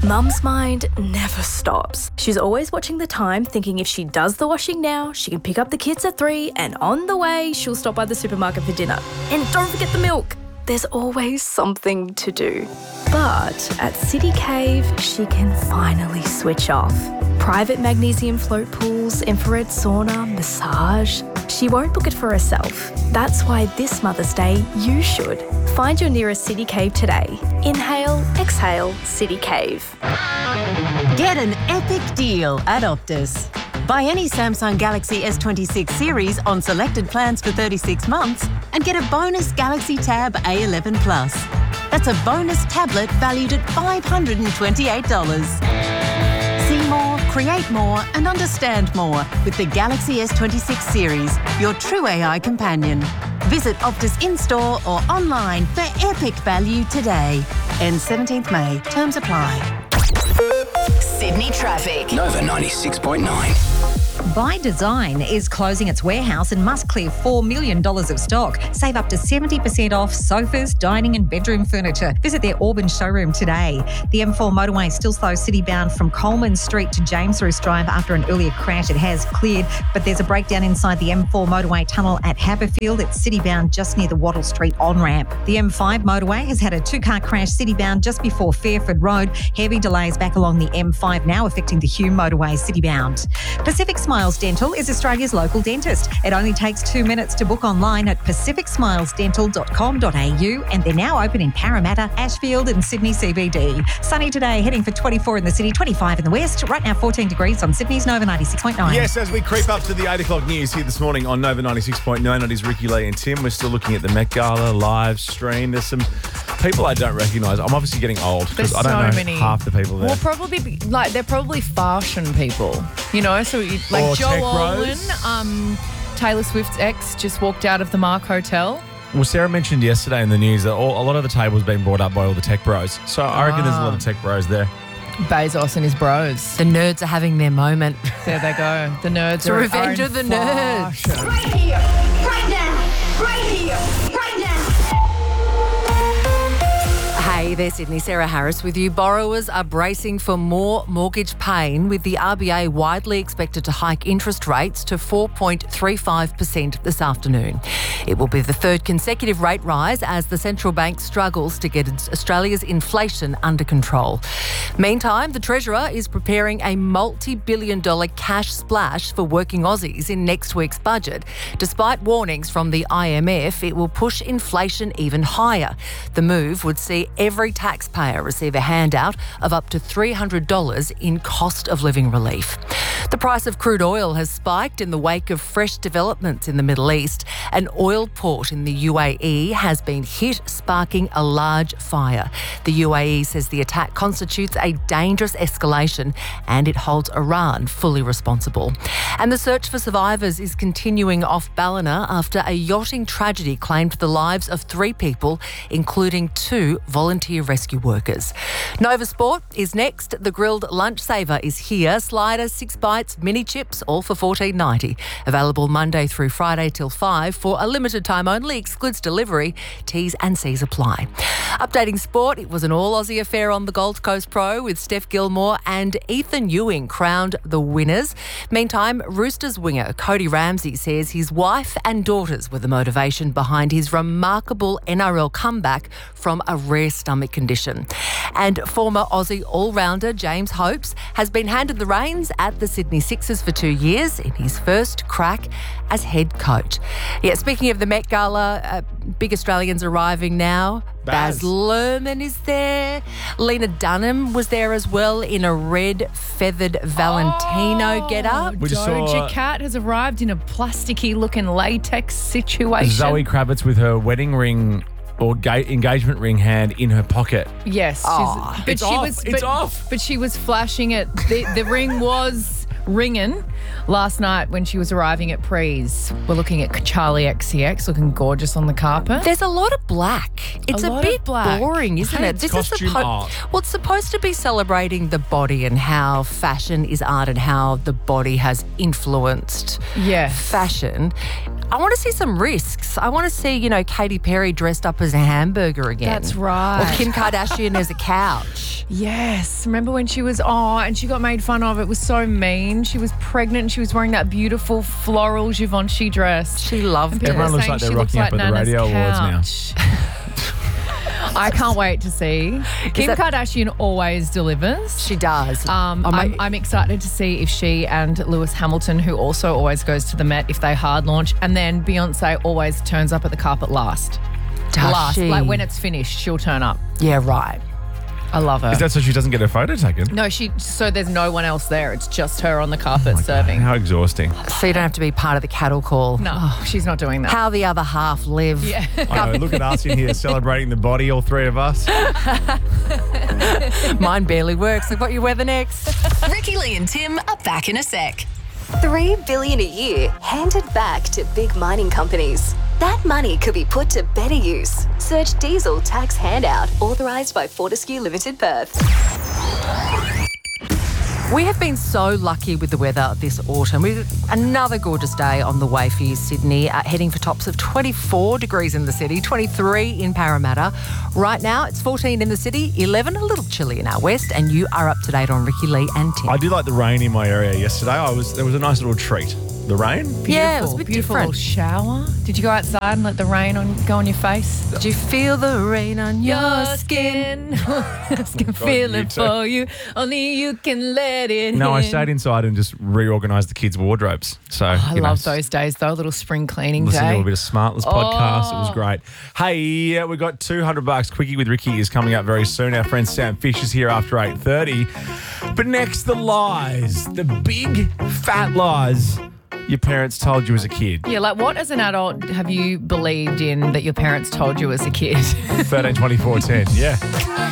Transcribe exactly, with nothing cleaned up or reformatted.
Mum's mind never stops. She's always watching the time, thinking if she does the washing now, she can pick up the kids at three, and on the way, she'll stop by the supermarket for dinner. And don't forget the milk. There's always something to do. But at City Cave, she can finally switch off. Private magnesium float pools, infrared sauna, massage. She won't book it for herself. That's why this Mother's Day, you should. Find your nearest City Cave today. Inhale, exhale, City Cave. Get an epic deal at Optus. Buy any Samsung Galaxy S twenty-six series on selected plans for thirty-six months and get a bonus Galaxy Tab A eleven Plus. That's a bonus tablet valued at five hundred twenty-eight dollars. See more, create more and understand more with the Galaxy S twenty-six series, your true A I companion. Visit Optus in-store or online for epic value today. Ends seventeenth May. Terms apply. Sydney traffic. Nova ninety-six point nine. By Design is closing its warehouse and must clear four million dollars of stock. Save up to seventy percent off sofas, dining and bedroom furniture. Visit their Auburn showroom today. The M four motorway still slow city-bound from Coleman Street to James Roos Drive after an earlier crash. It has cleared, but there's a breakdown inside the M four motorway tunnel at Haberfield. It's city-bound just near the Wattle Street on-ramp. The M five motorway has had a two-car crash city-bound just before Fairford Road. Heavy delays back along the M five now affecting the Hume motorway city-bound. Pacific Smiles Dental is Australia's local dentist. It only takes two minutes to book online at pacific smiles dental dot com dot a u, and they're now open in Parramatta, Ashfield and Sydney C B D. Sunny today, heading for twenty-four in the city, twenty-five in the west. Right now fourteen degrees on Sydney's Nova ninety-six point nine. Yes, as we creep up to the eight o'clock news here this morning on Nova ninety-six point nine, it is Ricky Lee and Tim. We're still looking at the Met Gala live stream. There's some people I don't recognise. I'm obviously getting old because I don't so know many. half the people there. Well, probably be, like they're probably fashion people, you know. So you, like Or Joe tech Olin, bros. um, Taylor Swift's ex, just walked out of the Mark Hotel. Well, Sarah mentioned yesterday in the news that all, a lot of the tables being brought up by all the tech bros. So I reckon there's a lot of tech bros there. Bezos and his bros. The nerds are having their moment. There they go. The nerds It's a are revenge are of the in nerds. fashion. Right here, right now, right here, right now. Hey there, Sydney. Sarah Harris with you. Borrowers are bracing for more mortgage pain, with the R B A widely expected to hike interest rates to four point three five percent this afternoon. It will be the third consecutive rate rise as the central bank struggles to get Australia's inflation under control. Meantime, the Treasurer is preparing a multi-billion dollar cash splash for working Aussies in next week's budget. Despite warnings from the I M F, it will push inflation even higher. The move would see every taxpayer receive a handout of up to three hundred dollars in cost of living relief. The price of crude oil has spiked in the wake of fresh developments in the Middle East. An oil port in the U A E has been hit, sparking a large fire. The U A E says the attack constitutes a dangerous escalation and it holds Iran fully responsible. And the search for survivors is continuing off Ballina after a yachting tragedy claimed the lives of three people, including two volunteer rescue workers. Nova Sport is next. The grilled lunch saver is here. Sliders, six bites, mini chips, all for fourteen ninety. Available Monday through Friday till five for a limited time only. Excludes delivery. T's and C's apply. Updating sport, it was an all-Aussie affair on the Gold Coast Pro with Steph Gilmore and Ethan Ewing crowned the winners. Meantime, Roosters winger Cody Ramsey says his wife and daughters were the motivation behind his remarkable N R L comeback from a rare stomach condition. And former Aussie all-rounder James Hopes has been handed the reins at the Sydney Sixers for two years in his first crack as head coach. Yeah, speaking of the Met Gala, uh, big Australians arriving now. Baz. Baz Luhrmann is there. Lena Dunham was there as well in a red feathered Valentino oh, get-up. We just Doja saw Cat has arrived in a plasticky looking latex situation. Zoe Kravitz with her wedding ring or ga- engagement ring hand in her pocket. Yes, she's, Oh, but it's she off. was. It's but, off. But she was flashing it. The, the ring was ringing last night when she was arriving at Prees. We're looking at Charlie X C X, looking gorgeous on the carpet. There's a lot of black. It's A a, lot bit of black. boring, isn't Hey, it? it's costume suppo- art. well, it's supposed to be celebrating the body and how fashion is art and how the body has influenced Yes. fashion. I want to see some risks. I want to see, you know, Katy Perry dressed up as a hamburger again. That's right. Or Kim Kardashian as a couch. Yes. Remember when she was, oh, and she got made fun of. It was so mean. She was pregnant and she was wearing that beautiful floral Givenchy dress. She loved it. Everyone looks like they're rocking up at the Radio Awards now. I can't wait to see. Kim that- Kardashian always delivers. She does. Um, Oh, I'm, mate. I'm excited to see if she and Lewis Hamilton, who also always goes to the Met, if they hard launch, and then Beyonce always turns up at the carpet last. Does last, she? like when it's finished, she'll turn up. Yeah, right. I love her. Is that so she doesn't get her photo taken? no, she. So there's no one else there. It's just her on the carpet serving. How exhausting. So you don't have to be part of the cattle call. No, she's not doing that. How the other half live. Yeah. I know, look at us in here celebrating the body, all three of us. Mine barely works. I've got your weather next. Ricky Lee and Tim are back in a sec. Three billion a year handed back to big mining companies. That money could be put to better use. Search diesel tax handout authorised by Fortescue Limited Perth. We have been so lucky with the weather this autumn. We've another gorgeous day on the way for you, Sydney, uh, heading for tops of twenty-four degrees in the city, twenty-three in Parramatta. Right now, it's fourteen in the city, eleven, a little chilly in our west, and you are up to date on Ricky Lee and Tim. I did like the rain in my area yesterday. I was There was a nice little treat. The rain? Yeah, it was a bit beautiful different. little shower. Did you go outside and let the rain on, go on your face? Did you feel the rain on your skin? I can feel you it too. for you. Only you can let it No, I in. stayed inside and just reorganised the kids' wardrobes. So I you know, love those days, though. A little spring cleaning Listen to a day. little bit of Smartless podcast. It was Oh. great. Hey, yeah, we got two hundred bucks. Quickie with Ricky is coming up very soon. Our friend Sam Fish is here after eight thirty. But next, the lies. The big, fat lies your parents told you as a kid. Yeah, like what as an adult have you believed in that your parents told you as a kid? thirteen twenty-four ten. Yeah.